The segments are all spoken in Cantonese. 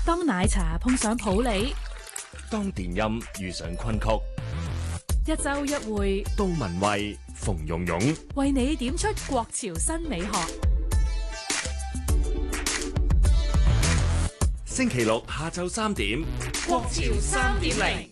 當奶茶碰上普洱， 當電音遇上昆曲， 一週一會， 杜文蔚、馮蓉蓉為你點出國潮新美學。 星期六下晝3點， 國潮3.0。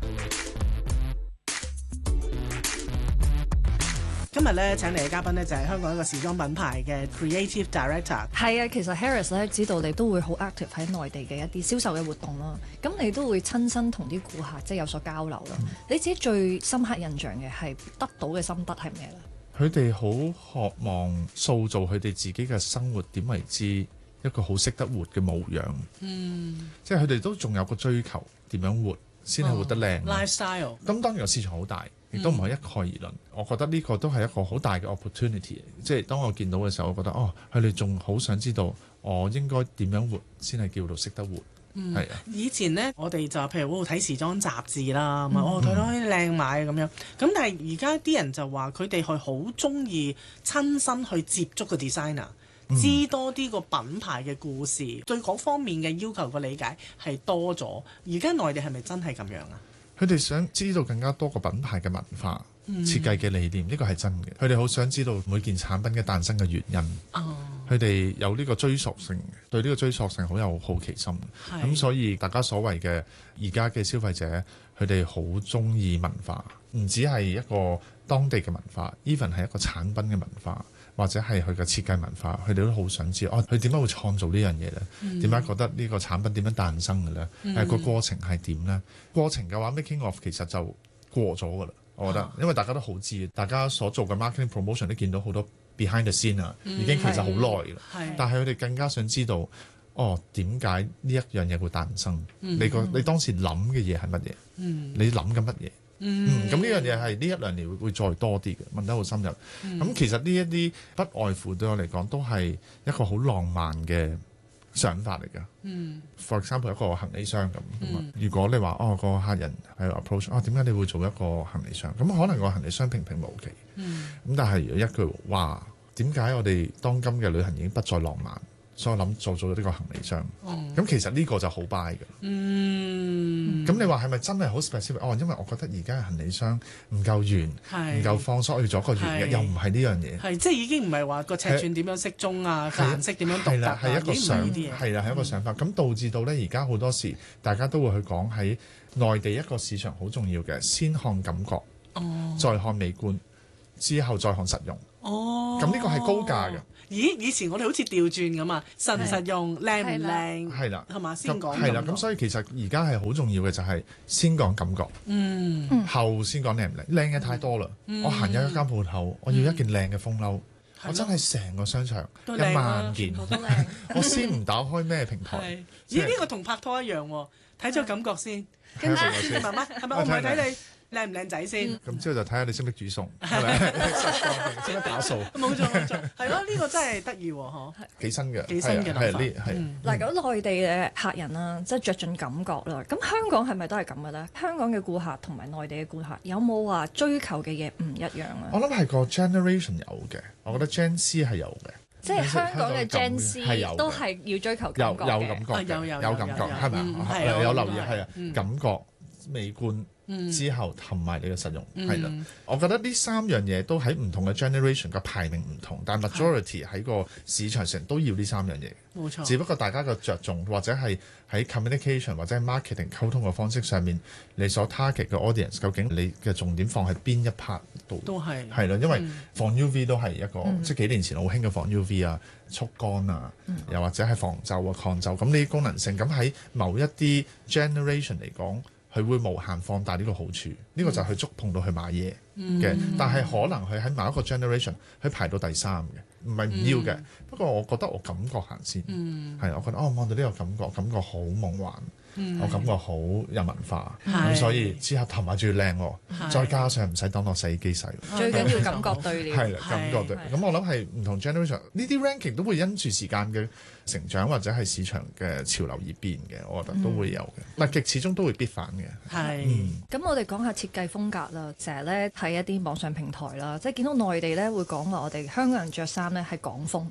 今日咧請嚟嘅嘉賓咧就係香港一個時裝品牌嘅 Creative Director。 係啊，其實 Harris 咧知道你都會好 active 喺內地嘅一啲銷售嘅活動啦，咁你都會親身同啲顧客即係有所交流啦。你自己最深刻印象嘅係得到嘅心得係咩咧？ 佢哋好渴望塑造佢哋自己嘅生活點為之一個好識得活嘅模樣。即係佢哋都仲有個追求點樣活先係活得靚。 lifestyle。 咁當然個市場好大。亦都唔係一概而論，我覺得呢個都係一個好大嘅 opportunity。即係當我見到嘅時候，我覺得佢哋仲好想知道我應該點樣活先係叫做識得活。係啊。以前呢，我哋就譬如睇時裝雜誌啦，睇到啲靚買咁樣。咁但係而家啲人就話佢哋係好中意親身去接觸個 designer，知多啲個品牌嘅故事，對嗰方面嘅要求個理解係多咗。而家內地係咪真係咁樣啊？ 佢哋想知道更加多個品牌嘅文化、設計嘅理念，呢個係真嘅。佢哋好想知道每件產品嘅誕生嘅原因。佢哋有呢個追溯性，對呢個追溯性好有好奇心。咁所以大家所謂嘅而家嘅消費者，佢哋好中意文化，唔止係一個當地嘅文化 ，even 係一個產品嘅文化，或者係佢嘅設計文化，佢哋都好想知佢點解會創造呢樣嘢呢？點解覺得呢個產品點樣誕生嘅呢？個過程係點呢？過程嘅話 making of 其實就過咗㗎啦，我覺得，因為大家都好知，大家所做嘅 marketing promotion 都見到好多 behind the scene 啊，已經其實好耐啦。但係佢哋更加想知道，點解呢一樣嘢會誕生？你當時諗嘅嘢係乜嘢？你諗緊乜嘢？咁呢樣嘢係呢1-2年會再多啲嘅，問得好深入。咁其實呢一啲不外乎對我嚟講都係一個好浪漫嘅想法嚟㗎。For example 一個行李箱咁。如果你話個客人係 approach 點解你會做一個行李箱？咁可能個行李箱平平無奇。咁但係如果一句話，點解我哋當今嘅旅行已經不再浪漫？所以我諗做咗呢個行李箱，咁其實呢個就好 buy 嘅。咁你話係咪真係好 specific？因為我覺得而家嘅行李箱唔夠圓，唔夠方，所以我要做一個圓嘅，又唔係呢樣嘢。即係已經唔係話個尺寸點樣適中啊，顏色點樣獨特啊， 係一個想， 係啦，係一個想法。咁導致到咧，而家好多時大家都會去講喺內地一個市場好重要嘅，先看感覺，再看美觀，之後再看實用。咁呢個係高價嘅。 咦？以前我哋好似調轉咁啊，實唔實用，靚唔靚？係啦，係嘛？先講係啦，咁所以其實而家係好重要嘅就係先講感覺，後先講靚唔靚。靚嘅太多啦，我行入一間鋪頭，我要一件靚嘅風褸，我真係成個商場10000件，我先唔打開咩平台。 咦？呢個同拍拖一樣喎，睇咗感覺先，跟住媽媽係咪？我唔係睇你靚唔靚仔先， 咁之後就睇下你識唔識煮餸，係咪？識得打掃。 冇錯，係咯，呢個真係得意喎，嗬。 幾新嘅， 幾新嘅諗法。 嗱，咁內地嘅客人啦，即係着重感覺啦。咁香港係咪都係咁嘅咧？香港嘅顧客同埋內地嘅顧客有冇話追求嘅嘢唔一樣啊？ 我諗係個 generation 有嘅，我覺得 Gen C 係有嘅。 即係香港嘅 Gen C 都係要追求感覺嘅。 有感覺，有感覺，係咪啊？有留意係啊，感覺、美觀。之後同埋你嘅實用係啦，我覺得呢3樣嘢都喺唔同嘅 generation 嘅排名唔同，但係 majority 喺個市場上都要呢3樣嘢。 冇錯， 只不過大家嘅着重或者係喺 communication 或者係 marketing 溝通嘅方式上面，你所 target 嘅 audience 究竟你嘅重點放喺邊一 part 度？都係啦，因為防 UV 都係一個即係幾年前好興嘅防 UV 啊、速乾啊，又或者係防皺啊、抗皺咁呢啲功能性，咁喺某一啲 generation 嚟講。佢會無限放大呢個好處，呢個就係佢觸碰到佢買嘢嘅，但係可能佢喺某一個 generation 佢排到第3嘅，唔係唔要嘅。不過我覺得我感覺行先，係我覺得望到呢個感覺好夢幻，我感覺好有文化，咁所以之後同埋仲要靚喎，再加上唔使等落洗衣機洗， 最緊要感覺對了。 係啦，感覺對。咁我諗係唔同 generation 呢啲 ranking 都會因住時間嘅成長或者係市場嘅潮流而變嘅，我覺得都會有嘅。嗱，極始終都會必反嘅。 係。咁我哋講下設計風格啦，成日咧睇一啲網上平台啦，即係見到內地咧會講話我哋香港人着衫咧係港風。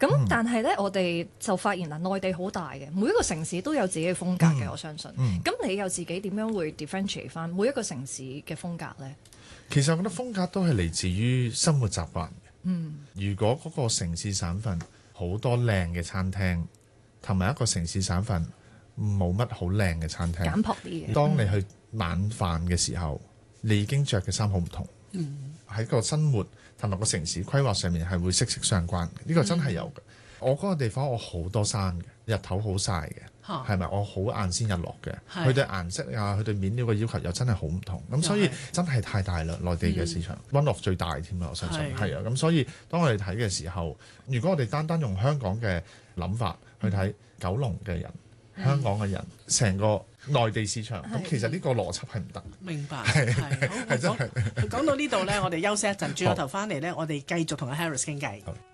咁但係咧，我哋就發現內地好大嘅，每一個城市都有自己嘅風格嘅，我相信。咁你又自己點樣會 differentiate 翻每一個城市嘅風格咧？ 其實我覺得風格都係嚟自於生活習慣。如果嗰個城市省份好多靚嘅餐廳，同埋一個城市省份冇乜好靚嘅餐廳， 簡樸啲嘅。 當你去晚飯嘅時候，你已經着嘅衫好唔同。喺個生活同埋個城市規劃上面係會息息相關嘅。呢個真係有嘅。我嗰個地方我好多山嘅，日頭好曬嘅。係咪？我好晏先日落嘅，佢對顏色啊，佢對面料嘅要求又真係好唔同，咁所以真係太大啦，內地嘅市場，one of 最大添啦，我相信係啊，咁所以當我哋睇嘅時候，如果我哋單單用香港嘅諗法去睇九龍嘅人、香港嘅人，成個內地市場，咁其實呢個邏輯係唔得。 明白， 係真係。 講到呢度呢，我哋休息一陣，轉個頭翻嚟呢，我哋繼續同阿 Harris 傾偈。